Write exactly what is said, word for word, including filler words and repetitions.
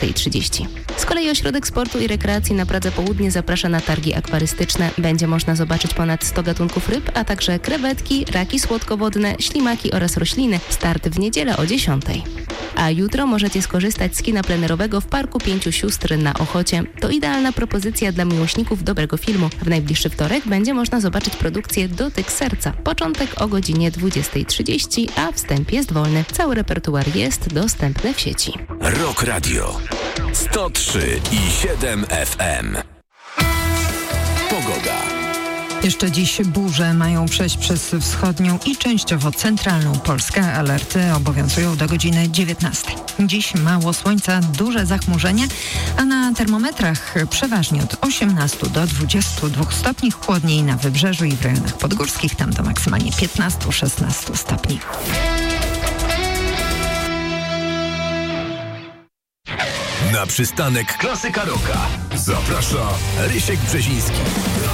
trzydzieści. Z kolei Ośrodek Sportu i Rekreacji na Pradze Południe zaprasza na targi akwarystyczne. Będzie można zobaczyć ponad sto gatunków ryb, a także krewetki, raki słodkowodne, ślimaki oraz rośliny. Start w niedzielę o dziesiątej. A jutro możecie skorzystać z kina plenerowego w Parku Pięciu Sióstr na Ochocie. To idealna propozycja dla miłośników dobrego filmu. W najbliższy wtorek będzie można zobaczyć produkcję Dotyk Serca. Początek o godzinie dwudziestej trzydzieści, a wstęp jest wolny. Cały repertuar jest dostępny w sieci. Rock Radio sto trzy i siedem F M. Pogoda. Jeszcze dziś burze mają przejść przez wschodnią i częściowo centralną Polskę. Alerty obowiązują do godziny dziewiętnastej. Dziś mało słońca, duże zachmurzenie, a na termometrach przeważnie od osiemnastu do dwudziestu dwóch stopni, chłodniej na wybrzeżu i w rejonach podgórskich, tam do maksymalnie piętnastu do szesnastu stopni. Na przystanek Klasyka Rocka zaprasza Rysiek Brzeziński.